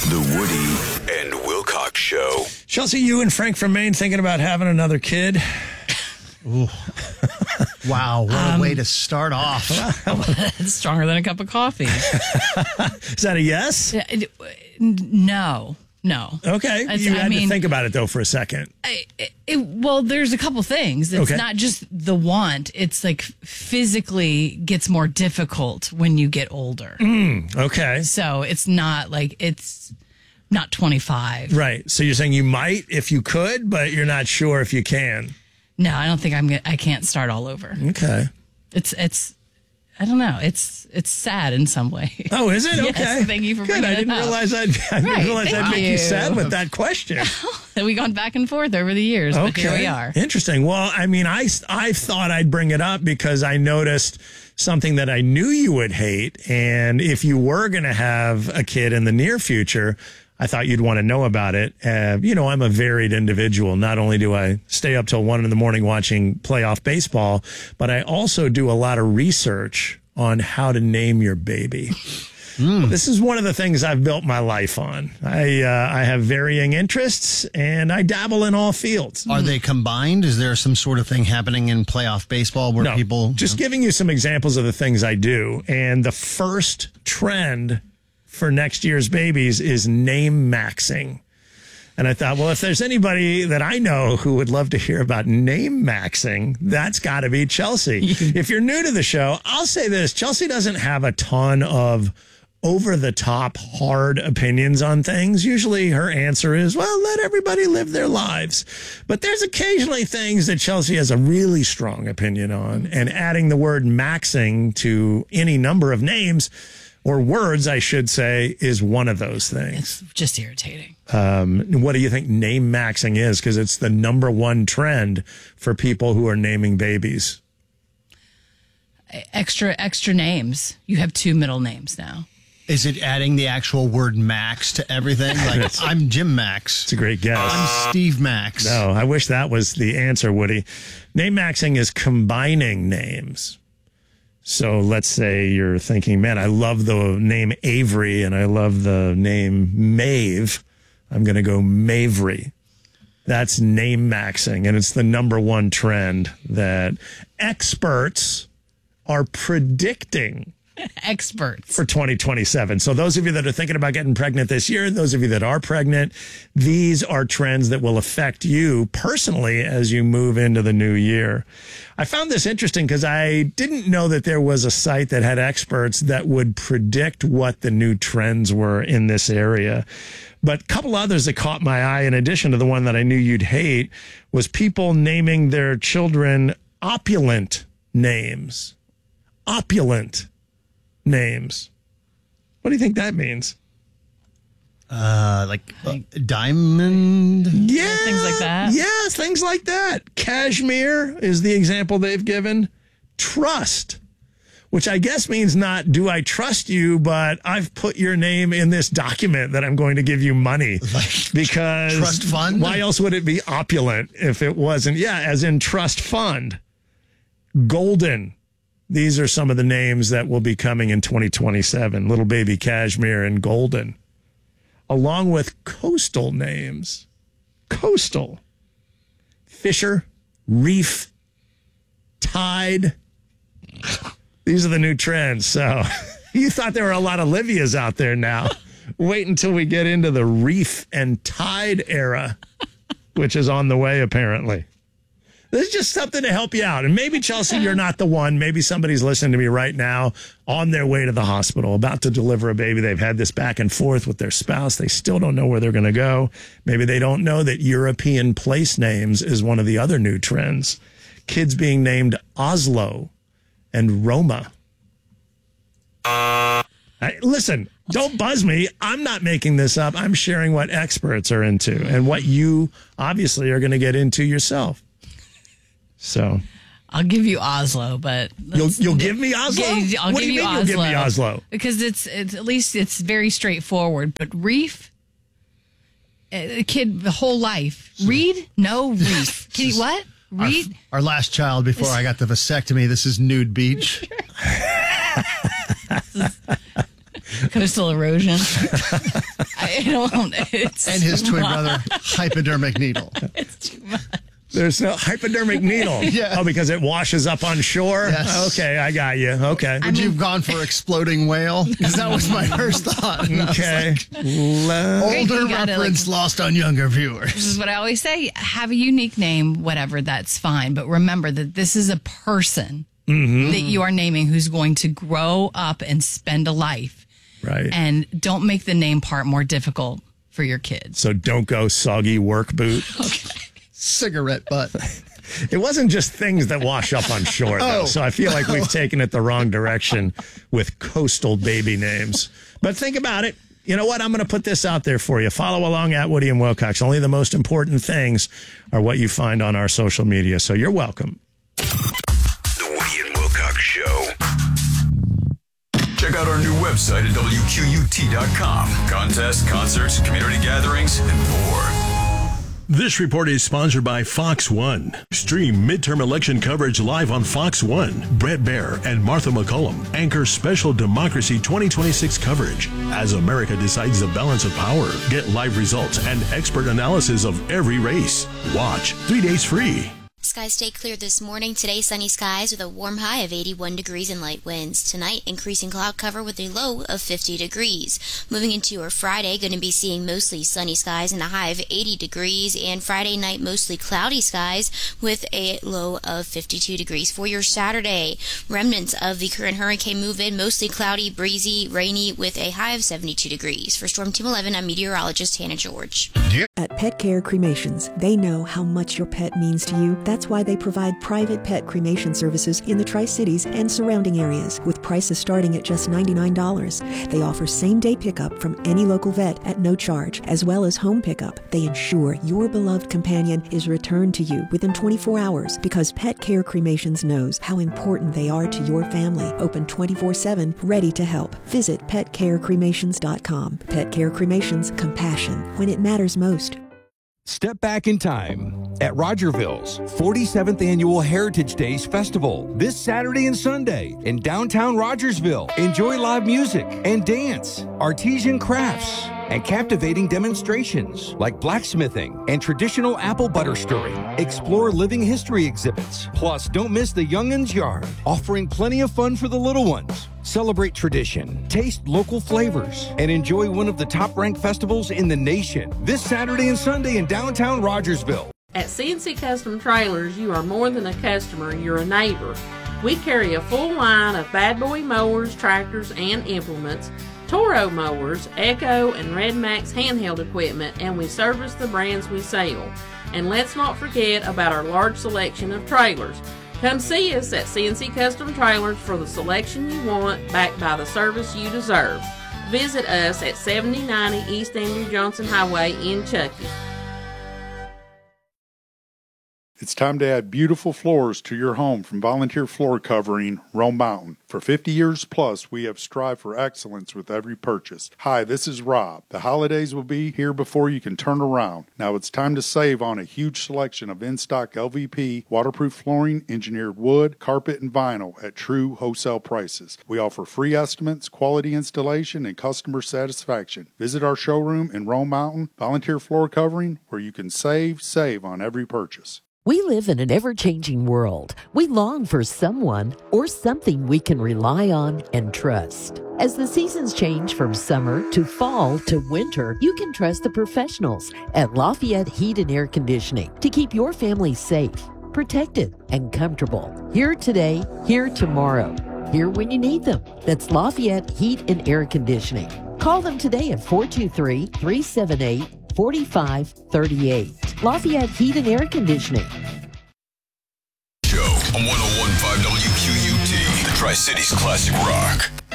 The Woody and Wilcox Show. Chelsea, you and Frank from Maine thinking about having another kid? Ooh. Wow, what a way to start off. It's stronger than a cup of coffee. Is that a yes? No. Okay. You had to think about it, though, for a second. Well, there's a couple things. It's Okay. not just the want. It's like physically gets more difficult when you get older. Okay. So it's not 25. Right. So you're saying you might if you could, but you're not sure if you can. No, I don't think I can't start all over. Okay. It's I don't know. It's sad in some way. Oh, is it? Yes, Okay. thank you for Good. bringing I it didn't up. realize I'd Thank make you you. sad with that question. We've gone back and forth over the years, but here we are. Interesting. Well, I mean, I thought I'd bring it up because I noticed something that I knew you would hate. And if you were going to have a kid in the near future, I thought you'd want to know about it. I'm a varied individual. Not only do I stay up till 1 a.m. watching playoff baseball, but I also do a lot of research on how to name your baby. This is one of the things I've built my life on. I have varying interests, and I dabble in all fields. Are they combined? Is there some sort of thing happening in playoff baseball where people... Just giving you some examples of the things I do. And the first trend for next year's babies is name maxing. And I thought, well, if there's anybody that I know who would love to hear about name maxing, that's got to be Chelsea. If you're new to the show, I'll say this. Chelsea doesn't have a ton of over-the-top hard opinions on things. Usually her answer is, well, let everybody live their lives. But there's occasionally things that Chelsea has a really strong opinion on. And adding the word maxing to any number of names, or words, I should say, is one of those things. It's just irritating. What do you think name maxing is? Because it's the number one trend for people who are naming babies. Extra names. You have 2 middle names now. Is it adding the actual word Max to everything? Like, I'm Jim Max. It's a great guess. I'm Steve Max. No, I wish that was the answer, Woody. Name maxing is combining names. So let's say you're thinking, man, I love the name Avery and I love the name Maeve. I'm going to go Mavery. That's name maxing. And it's the number one trend that experts are predicting Experts. for 2027. So those of you that are thinking about getting pregnant this year, those of you that are pregnant, these are trends that will affect you personally as you move into the new year. I found this interesting because I didn't know that there was a site that had experts that would predict what the new trends were in this area. But a couple others that caught my eye, in addition to the one that I knew you'd hate, was people naming their children opulent names. Opulent names. What do you think that means? Diamond? Yeah. Things like that? Yeah, things like that. Cashmere is the example they've given. Trust, which I guess means not do I trust you, but I've put your name in this document that I'm going to give you money. Because trust fund? Why else would it be opulent if it wasn't? Yeah, as in trust fund. Golden. These are some of the names that will be coming in 2027. Little baby Cashmere and Golden. Along with coastal names. Coastal. Fisher, Reef, Tide. These are the new trends. So you thought there were a lot of Livias out there now. Wait until we get into the Reef and Tide era, which is on the way, apparently. This is just something to help you out. And maybe, Chelsea, you're not the one. Maybe somebody's listening to me right now on their way to the hospital, about to deliver a baby. They've had this back and forth with their spouse. They still don't know where they're going to go. Maybe they don't know that European place names is one of the other new trends. Kids being named Oslo and Roma. Listen, don't buzz me. I'm not making this up. I'm sharing what experts are into and what you obviously are going to get into yourself. So I'll give you Oslo, but you'll give me Oslo. I'll What do give you mean Oslo, you'll give me Oslo? Because it's at least it's very straightforward. But Reef, a kid the whole life. Reed, no Reef. Can you what? Reed. Our last child before I got the vasectomy. This is Nude Beach. Coastal erosion. It won't. It's And his too twin much. brother, hypodermic needle. It's too much. There's no hypodermic needle. Yeah. Oh, because it washes up on shore? Yes. Okay, I got you. Okay. Would you have gone for exploding whale? Because that was my first thought. And I was Okay. like, older You gotta, reference lost on younger viewers. This is what I always say. Have a unique name, whatever, that's fine. But remember that this is a person that you are naming who's going to grow up and spend a life. Right. And don't make the name part more difficult for your kids. So don't go soggy work boot. Cigarette butt. It wasn't just things that wash up on shore, though. So I feel like we've taken it the wrong direction with coastal baby names. But think about it. You know what? I'm going to put this out there for you. Follow along at Woody and Wilcox. Only the most important things are what you find on our social media. So you're welcome. The Woody and Wilcox Show. Check out our new website at WQUT.com. Contests, concerts, community gatherings, and more. This report is sponsored by Fox One. Stream midterm election coverage live on Fox One. Brett Baer and Martha McCullum anchor special Democracy 2026 coverage as America decides the balance of power. Get live results and expert analysis of every race. Watch 3 days free. Skies stay clear this morning. Today, sunny skies with a warm high of 81 degrees and light winds. Tonight, increasing cloud cover with a low of 50 degrees. Moving into your Friday, going to be seeing mostly sunny skies and a high of 80 degrees. And Friday night, mostly cloudy skies with a low of 52 degrees. For your Saturday, remnants of the current hurricane move in, mostly cloudy, breezy, rainy with a high of 72 degrees. For Storm Team 11, I'm meteorologist Hannah George. At Pet Care Cremations, they know how much your pet means to you. That's why they provide private pet cremation services in the Tri-Cities and surrounding areas, with prices starting at just $99. They offer same-day pickup from any local vet at no charge, as well as home pickup. They ensure your beloved companion is returned to you within 24 hours, because Pet Care Cremations knows how important they are to your family. Open 24/7, ready to help. Visit PetCareCremations.com. Pet Care Cremations, compassion when it matters most. Step back in time at Rogerville's 47th Annual Heritage Days Festival this Saturday and Sunday in downtown Rogersville. Enjoy live music and dance, artisan crafts, and captivating demonstrations like blacksmithing and traditional apple butter stirring. Explore living history exhibits. Plus, don't miss the Young'uns Yard, offering plenty of fun for the little ones. Celebrate tradition, taste local flavors, and enjoy one of the top-ranked festivals in the nation this Saturday and Sunday in downtown Rogersville. At CNC Custom Trailers, you are more than a customer, you're a neighbor. We carry a full line of Bad Boy mowers, tractors, and implements, Toro mowers, Echo, and Red Max handheld equipment, and we service the brands we sell. And let's not forget about our large selection of trailers. Come see us at CNC Custom Trailers for the selection you want, backed by the service you deserve. Visit us at 7090 East Andrew Johnson Highway in Chuckey. It's time to add beautiful floors to your home from Volunteer Floor Covering, Rome Mountain. For 50 years plus, we have strived for excellence with every purchase. Hi, this is Rob. The holidays will be here before you can turn around. Now it's time to save on a huge selection of in-stock LVP, waterproof flooring, engineered wood, carpet, and vinyl at true wholesale prices. We offer free estimates, quality installation, and customer satisfaction. Visit our showroom in Rome Mountain, Volunteer Floor Covering, where you can save on every purchase. We live in an ever-changing world. We long for someone or something we can rely on and trust. As the seasons change from summer to fall to winter, you can trust the professionals at Lafayette Heat and Air Conditioning to keep your family safe, protected, and comfortable. Here today, here tomorrow. Here when you need them. That's Lafayette Heat and Air Conditioning. Call them today at 423-378-4538. Lafayette Heat and Air Conditioning. Show on 101.5 WQUT, the Tri-Cities Classic Rock.